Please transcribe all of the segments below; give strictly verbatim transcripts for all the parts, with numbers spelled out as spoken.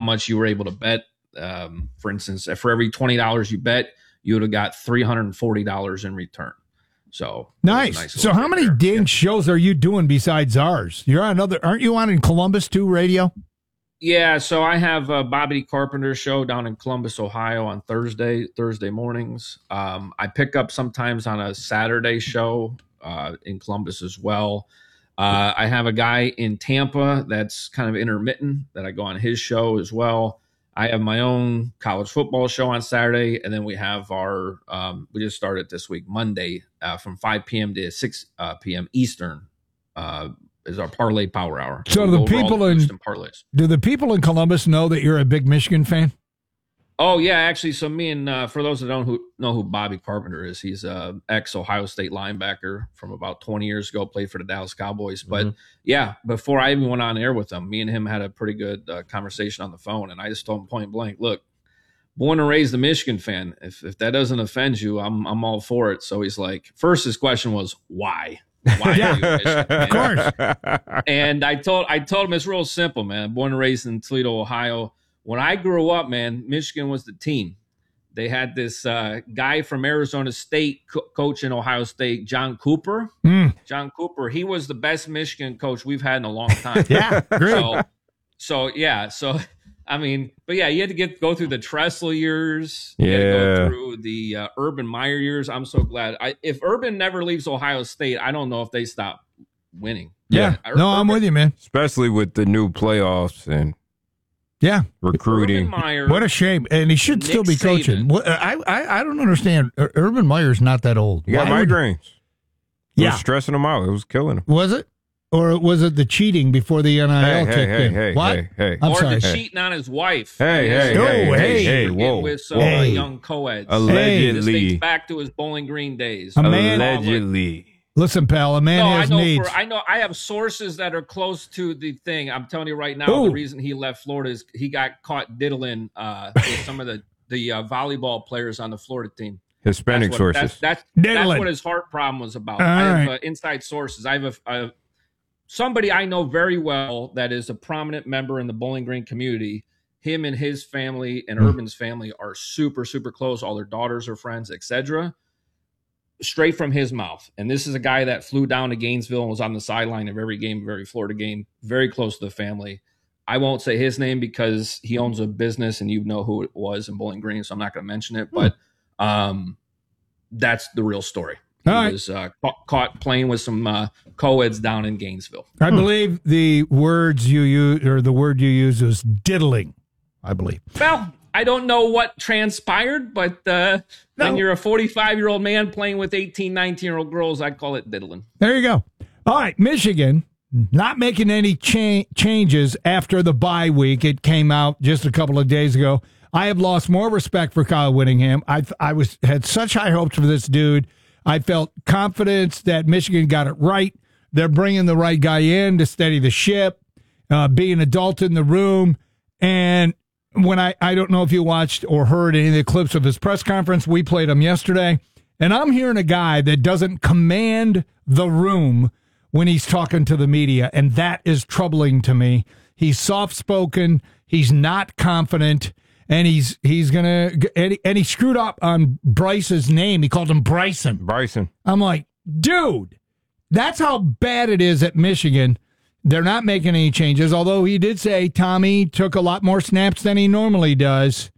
much you were able to bet. Um, for instance, for every twenty dollars you bet, you would have got three hundred forty dollars in return. So nice. nice so how many there. dang yeah. shows are you doing besides ours? You're on another, aren't you on in Columbus too, radio? Yeah, so I have a Bobby Carpenter show down in Columbus, Ohio on Thursday, Thursday mornings. Um, I pick up sometimes on a Saturday show uh, in Columbus as well. Uh, I have a guy in Tampa that's kind of intermittent that I go on his show as well. I have my own college football show on Saturday, and then we have our, um, we just started this week, Monday, uh, from five p.m. to six p.m. Eastern, uh is our parlay power hour. So, so the people in do the people in Columbus know that you're a big Michigan fan? Oh yeah, actually. So me and uh, for those that don't who, know who Bobby Carpenter is, he's a ex Ohio State linebacker from about twenty years ago. Played for the Dallas Cowboys. But mm-hmm. yeah, before I even went on air with him, me and him had a pretty good uh, conversation on the phone, and I just told him point blank, look, born and raised a Michigan fan. If if that doesn't offend you, I'm I'm all for it. So he's like, first his question was why. Why yeah, are you Michigan, of course. And I told I told him it's real simple, man. Born and raised in Toledo, Ohio. When I grew up, man, Michigan was the team. They had this uh, guy from Arizona State, co- coach in Ohio State, John Cooper. Mm. John Cooper, he was the best Michigan coach we've had in a long time. yeah, great. So, so yeah, so I mean, but yeah, you had to get go through the Tressel years. You yeah. had to go through the uh, Urban Meyer years. I'm so glad. I, if Urban never leaves Ohio State, I don't know if they stop winning. Yeah. yeah. No, Urban, I'm with you, man. Especially with the new playoffs and yeah, recruiting. Meyer, what a shame. And he should Nick still be coaching. Saban. I, I I don't understand. Urban Meyer's not that old. He got Why migraines. Would... Yeah. It was stressing him out. It was killing him. Was it? Or was it the cheating before the N I L hey, kicked hey, in? Hey, what? Hey, hey. I'm or sorry. the cheating on his wife. Hey, hey, oh, hey, hey, hey, whoa. With some hey. uh, young co-eds. Allegedly. This dates back to his Bowling Green days. A man, Allegedly. Listen, pal, a man no, has I know needs. For, I know I have sources that are close to the thing. I'm telling you right now, Ooh. the reason he left Florida is he got caught diddling uh, with some of the, the uh, volleyball players on the Florida team. Hispanic that's what, sources. That's, that's, that's what his heart problem was about. All I have right. uh, inside sources. I have a, a somebody I know very well that is a prominent member in the Bowling Green community. Him and his family and mm. Urban's family are super, super close. All their daughters are friends, et cetera. Straight from his mouth. And this is a guy that flew down to Gainesville and was on the sideline of every game, every Florida game, very close to the family. I won't say his name because he owns a business and you know who it was in Bowling Green, so I'm not going to mention it. But um, that's the real story. He All right. was uh, ca- caught playing with some uh, co-eds down in Gainesville. I believe the words you use, or the word you use, is diddling, I believe. Well, I don't know what transpired, but uh, no. when you're a forty-five-year-old man playing with eighteen, nineteen-year-old girls, I call it diddling. There you go. All right, Michigan not making any cha- changes after the bye week. It came out just a couple of days ago. I have lost more respect for Kyle Whittingham. I I was had such high hopes for this dude. I felt confidence that Michigan got it right. They're bringing the right guy in to steady the ship, uh, be an adult in the room. And when I, I don't know if you watched or heard any of the clips of his press conference, we played them yesterday. And I'm hearing a guy that doesn't command the room when he's talking to the media. And that is troubling to me. He's soft-spoken. He's not confident. And he's he's gonna and he, and he screwed up on Bryce's name. He called him Bryson. Bryson. I'm like, dude, that's how bad it is at Michigan. They're not making any changes. Although he did say Tommy took a lot more snaps than he normally does.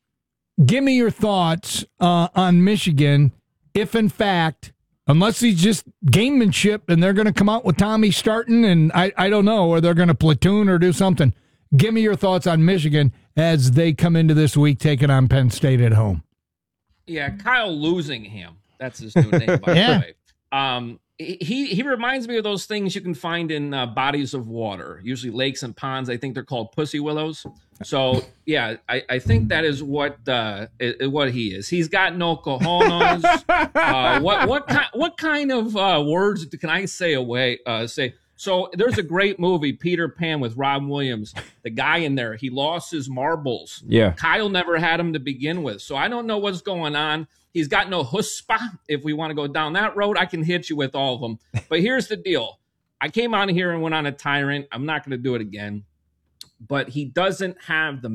Give me your thoughts uh, on Michigan, if in fact, unless he's just gamemanship and they're going to come out with Tommy starting, and I I don't know, or they're going to platoon or do something. Give me your thoughts on Michigan as they come into this week taking on Penn State at home. Yeah, Kyle Losingham. That's his new name, by yeah. the way. Um, he he reminds me of those things you can find in uh, bodies of water, usually lakes and ponds. I think they're called pussy willows. So, yeah, I, I think that is what uh, is, what he is. He's got no cojones. uh, what what kind what kind of uh, words can I say away? Uh, say. So there's a great movie, Peter Pan, with Rob Williams. The guy in there, he lost his marbles. Yeah. Kyle never had him to begin with. So I don't know what's going on. He's got no chutzpah. If we want to go down that road, I can hit you with all of them. But here's the deal. I came on here and went on a tyrant. I'm not going to do it again. But he doesn't have the